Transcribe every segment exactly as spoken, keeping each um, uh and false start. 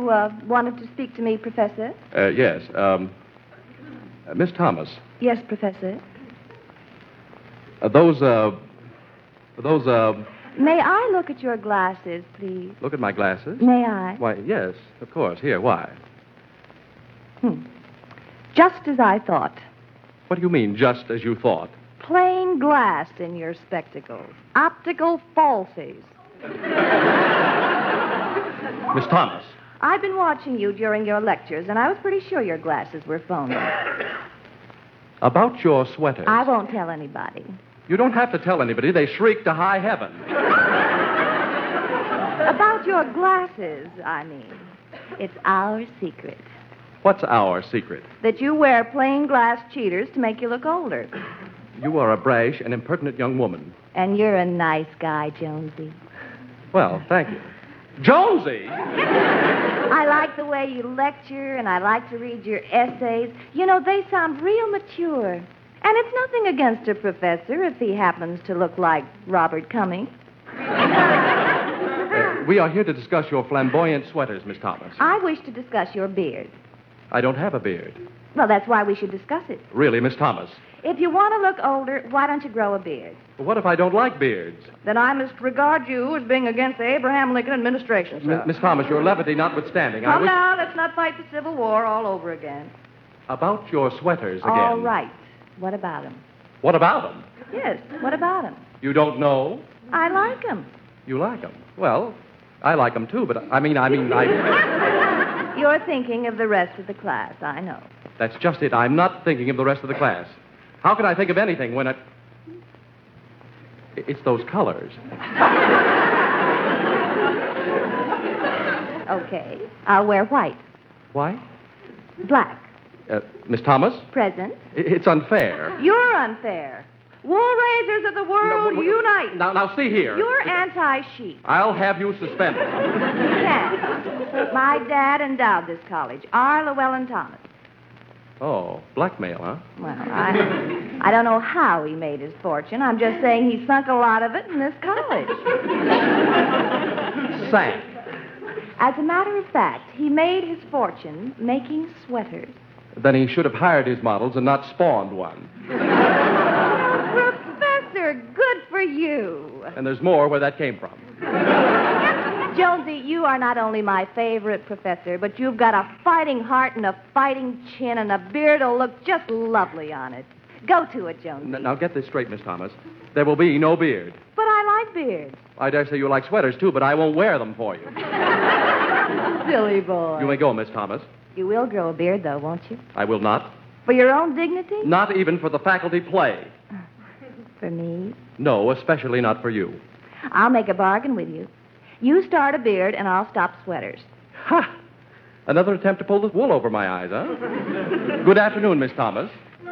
You uh, wanted to speak to me, Professor? Uh, yes. Um, uh, Miss Thomas. Yes, Professor. Uh, those, uh, those, uh... May I look at your glasses, please? Look at my glasses? May I? Why, yes, of course. Here, why? Hmm. Just as I thought. What do you mean, just as you thought? Plain glass in your spectacles. Optical falsies. Miss Thomas. I've been watching you during your lectures, and I was pretty sure your glasses were phony. About your sweaters. I won't tell anybody. You don't have to tell anybody. They shriek to high heaven. About your glasses, I mean. It's our secret. What's our secret? That you wear plain glass cheaters to make you look older. You are a brash and impertinent young woman. And you're a nice guy, Jonesy. Well, thank you. Jonesy! I like the way you lecture, and I like to read your essays. You know, they sound real mature. And it's nothing against a professor if he happens to look like Robert Cummings. Uh, we are here to discuss your flamboyant sweaters, Miss Thomas. I wish to discuss your beard. I don't have a beard. Well, that's why we should discuss it. Really, Miss Thomas? If you want to look older, why don't you grow a beard? Well, what if I don't like beards? Then I must regard you as being against the Abraham Lincoln administration, sir. M- Miss Thomas, your levity notwithstanding, Come I wish... now, let's not fight the Civil War all over again. About your sweaters again. All right. What about them? What about them? Yes, what about them? You don't know? I like them. You like them? Well, I like them too, but I mean, I mean, I... You're thinking of the rest of the class, I know. That's just it. I'm not thinking of the rest of the class. How can I think of anything when it... It's those colors. Okay. I'll wear white. White? Black. Uh, Miss Thomas? Present. I- It's unfair. You're unfair. Wool raisers of the world, No, w- unite. Now, now, see here. You're anti-sheep. I'll have you suspended. You can't. My dad endowed this college, R. Llewellyn Thomas. Oh, blackmail, huh? Well, I, I don't know how he made his fortune. I'm just saying he sunk a lot of it in this college. Sank. As a matter of fact, he made his fortune making sweaters. Then he should have hired his models and not spawned one. Professor, good for you. And there's more where that came from. Jonesy, you are not only my favorite professor, but you've got a fighting heart and a fighting chin, and a beard will look just lovely on it. Go to it, Jonesy. N- now, get this straight, Miss Thomas. There will be no beard. But I like beards. I dare say you like sweaters, too, but I won't wear them for you. Silly boy. You may go, Miss Thomas. You will grow a beard, though, won't you? I will not. For your own dignity? Not even for the faculty play. For me? No, especially not for you. I'll make a bargain with you. You start a beard, and I'll stop sweaters. Ha! Another attempt to pull the wool over my eyes, huh? Good afternoon, Miss Thomas.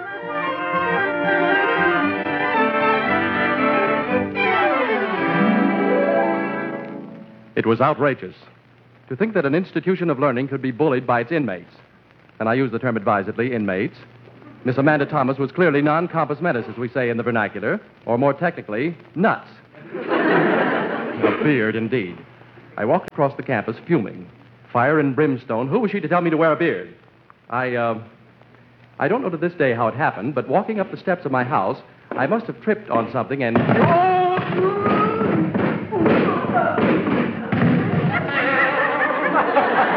It was outrageous to think that an institution of learning could be bullied by its inmates. And I use the term advisedly, inmates. Miss Amanda Thomas was clearly non-compos mentis, as we say in the vernacular, or more technically, nuts. A beard, indeed. I walked across the campus fuming. Fire and brimstone. Who was she to tell me to wear a beard? I, uh, I don't know to this day how it happened, but walking up the steps of my house, I must have tripped on something and... Oh!